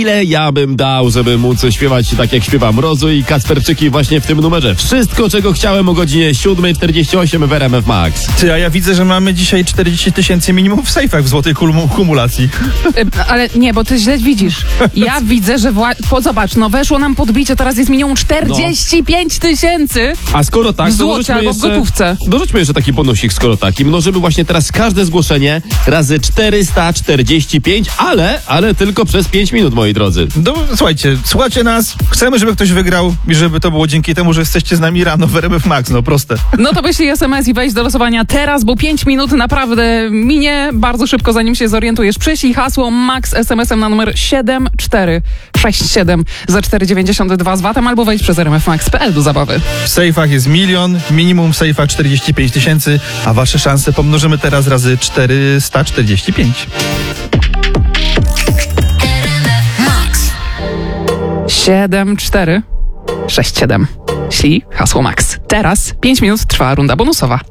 ile ja bym dał, żeby móc śpiewać tak jak śpiewa Mrozu i Kasperczyki właśnie w tym numerze. Wszystko, czego chciałem o godzinie 7:48 w RMF Max. Ty, a ja widzę, że mamy dzisiaj 40 000 minimum w sejfach w złotej kumulacji. Ale nie, bo ty źle widzisz. Ja widzę, że zobacz, no weszło nam podbicie, teraz jest minimum 45 000. A skoro tak, w złocie albo w gotówce. Dorzućmy jeszcze taki bonusik, skoro taki. Mnożymy właśnie teraz każde zgłoszenie razy 445, ale tylko przez 5 minut, moi drodzy. No, słuchajcie nas, chcemy, żeby ktoś wygrał i żeby to było dzięki temu, że jesteście z nami rano w RMF Max, no proste. No to wyślij SMS i wejdź do losowania teraz, bo 5 minut naprawdę minie bardzo szybko, zanim się zorientujesz. Przyślij hasło MAX SMS-em na numer 7467 za 4,92 z VAT-em albo wejdź przez rmfmax.pl do zabawy. W sejfach jest 1 000 000, minimum w sejfach 45 000, a wasze szanse pomnożymy teraz razy 445. 7467. Ślij hasło MAX. Teraz 5 minut trwa runda bonusowa.